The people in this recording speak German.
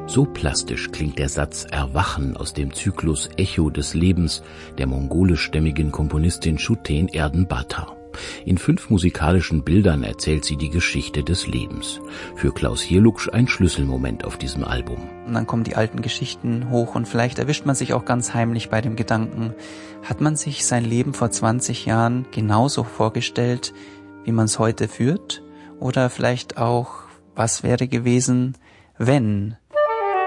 So plastisch klingt der Satz Erwachen aus dem Zyklus Echo des Lebens der mongolischstämmigen Komponistin Shuten Erdenbata. In 5 musikalischen Bildern erzählt sie die Geschichte des Lebens. Für Klaus Hierluksch ein Schlüsselmoment auf diesem Album. Und dann kommen die alten Geschichten hoch und vielleicht erwischt man sich auch ganz heimlich bei dem Gedanken, hat man sich sein Leben vor 20 Jahren genauso vorgestellt, wie man es heute führt? Oder vielleicht auch, was wäre gewesen, wenn